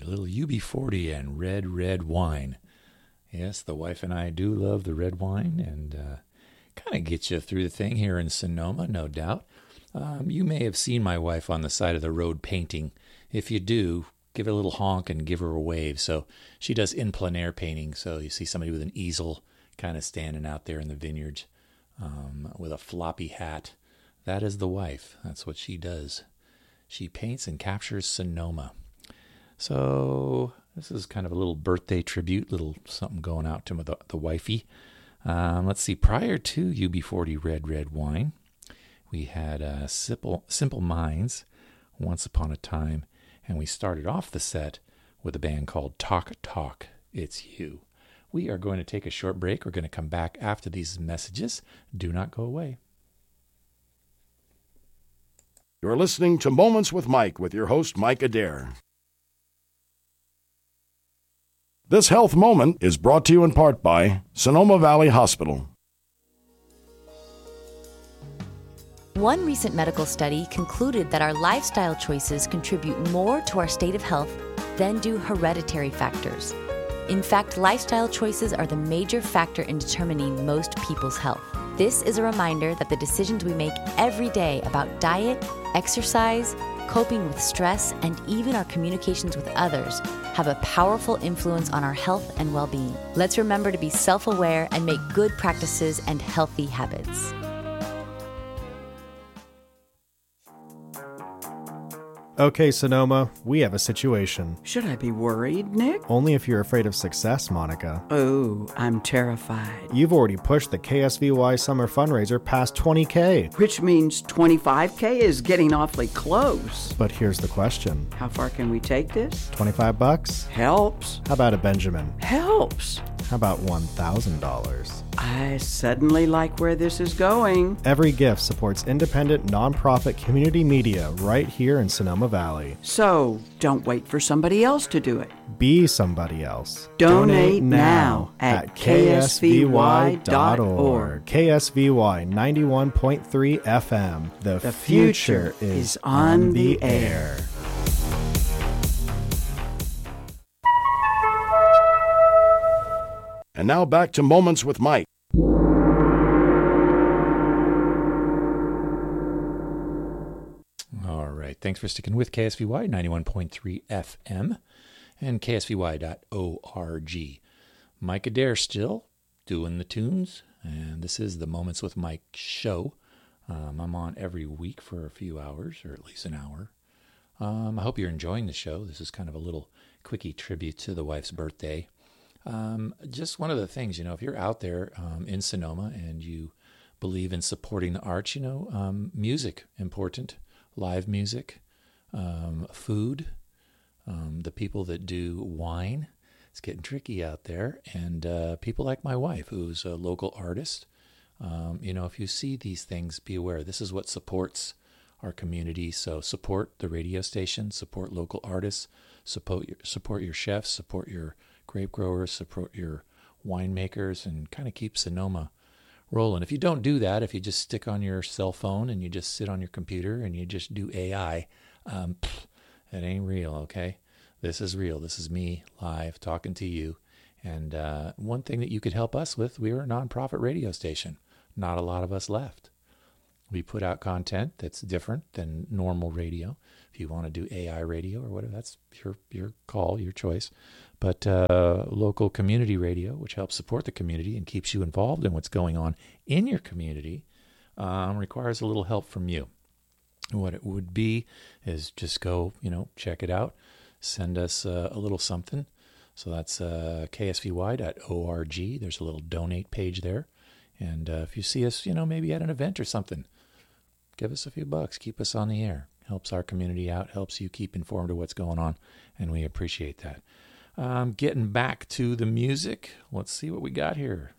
little UB40 and red wine. Yes, the wife and I do love the red wine, and kind of gets you through the thing here in Sonoma, no doubt. You may have seen my wife on the side of the road painting. If you do, give her a little honk and give her a wave. So she does in plein air painting. So you see somebody with an easel kind of standing out there in the vineyards with a floppy hat. That is the wife. That's what she does. She paints and captures Sonoma. So this is kind of a little birthday tribute, little something going out to the wifey. Let's see, prior to UB40 red wine, we had Simple Minds, Once Upon a Time, and we started off the set with a band called Talk, It's You. We are going to take a short break. We're going to come back after these messages. Do not go away. You're listening to Moments with Mike with your host, Mike Adair. This health moment is brought to you in part by Sonoma Valley Hospital. One recent medical study concluded that our lifestyle choices contribute more to our state of health than do hereditary factors. In fact, lifestyle choices are the major factor in determining most people's health. This is a reminder that the decisions we make every day about diet, exercise, coping with stress, and even our communications with others have a powerful influence on our health and well-being. Let's remember to be self-aware and make good practices and healthy habits. Okay, Sonoma, we have a situation. Should I be worried, Nick? Only if you're afraid of success, Monica. Oh, I'm terrified. You've already pushed the KSVY Summer Fundraiser past $20K. Which means $25K is getting awfully close. But here's the question. How far can we take this? $25? Helps. How about a Benjamin? Helps. How about $1,000? I suddenly like where this is going. Every gift supports independent, nonprofit community media right here in Sonoma Valley. So, don't wait for somebody else to do it. Be somebody else. Donate now at ksvy.org. KSVY 91.3 FM. The future is on the air. And now back to Moments with Mike. All right. Thanks for sticking with KSVY 91.3 FM and ksvy.org. Mike Adair still doing the tunes, and this is the Moments with Mike show. I'm on every week for a few hours, or at least an hour. I hope you're enjoying the show. This is kind of a little quickie tribute to the wife's birthday. Just one of the things, if you're out there in Sonoma and you believe in supporting the arts, music, important, live music, food, the people that do wine. It's getting tricky out there. And people like my wife, who's a local artist. If you see these things, be aware. This is what supports our community. So support the radio station, support local artists, support your chefs, support your grape growers, support your winemakers, and kind of keep Sonoma rolling. If you don't do that, if you just stick on your cell phone and you just sit on your computer and you just do AI, it ain't real, okay? This is real. This is me live talking to you. And one thing that you could help us with, we're a nonprofit radio station. Not a lot of us left. We put out content that's different than normal radio. If you want to do AI radio or whatever, that's your call, your choice. But local community radio, which helps support the community and keeps you involved in what's going on in your community, requires a little help from you. What it would be is just go, check it out. Send us a little something. So that's ksvy.org. There's a little donate page there. And if you see us, maybe at an event or something, give us a few bucks. Keep us on the air. Helps our community out. Helps you keep informed of what's going on. And we appreciate that. Getting back to the music. Let's see what we got here.